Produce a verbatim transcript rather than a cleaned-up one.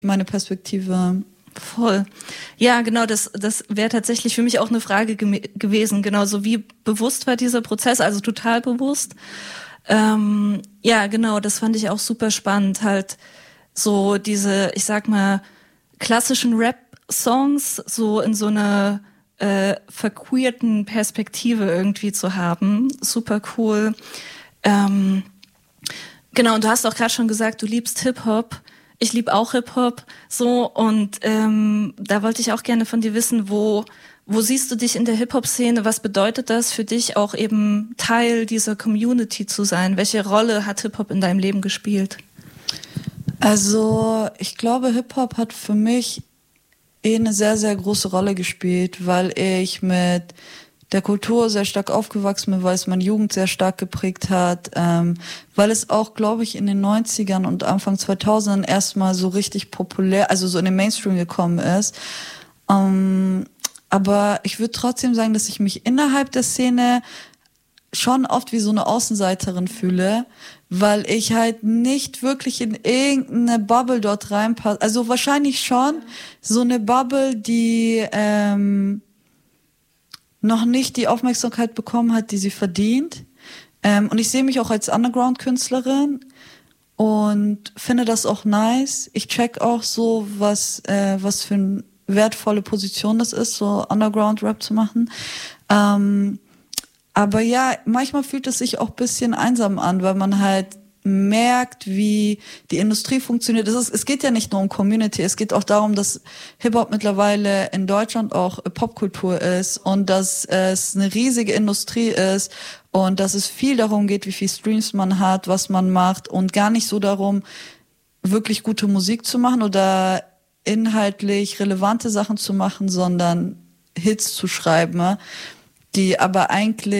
meine Perspektive. Voll. Ja, genau, das, das wäre tatsächlich für mich auch eine Frage gem- gewesen. Genau, so wie bewusst war dieser Prozess, also total bewusst. Ähm, ja, genau, das fand ich auch super spannend, halt so diese, ich sag mal, klassischen Rap-Songs so in so einer äh, verqueerten Perspektive irgendwie zu haben. Super cool. Ähm, genau, und du hast auch gerade schon gesagt, du liebst Hip-Hop. Ich liebe auch Hip-Hop, so, und ähm, da wollte ich auch gerne von dir wissen, wo wo siehst du dich in der Hip-Hop-Szene? Was bedeutet das für dich, auch eben Teil dieser Community zu sein? Welche Rolle hat Hip-Hop in deinem Leben gespielt? Also ich glaube, Hip-Hop hat für mich eh eine sehr, sehr große Rolle gespielt, weil ich mit der Kultur sehr stark aufgewachsen bin, weil es meine Jugend sehr stark geprägt hat, ähm, weil es auch, glaube ich, in den neunzigern und Anfang zweitausendern erstmal so richtig populär, also so in den Mainstream gekommen ist. Ähm, aber ich würde trotzdem sagen, dass ich mich innerhalb der Szene schon oft wie so eine Außenseiterin fühle, weil ich halt nicht wirklich in irgendeine Bubble dort reinpasse. Also wahrscheinlich schon so eine Bubble, die ähm, noch nicht die Aufmerksamkeit bekommen hat, die sie verdient. Ähm, und ich sehe mich auch als Underground-Künstlerin und finde das auch nice. Ich check auch so, was äh, was für eine wertvolle Position das ist, so Underground-Rap zu machen. Ähm, aber ja, manchmal fühlt es sich auch ein bisschen einsam an, weil man halt merkt, wie die Industrie funktioniert. Es, ist, es geht ja nicht nur um Community, es geht auch darum, dass Hip-Hop mittlerweile in Deutschland auch Popkultur ist und dass es eine riesige Industrie ist und dass es viel darum geht, wie viel Streams man hat, was man macht und gar nicht so darum, wirklich gute Musik zu machen oder inhaltlich relevante Sachen zu machen, sondern Hits zu schreiben, die aber eigentlich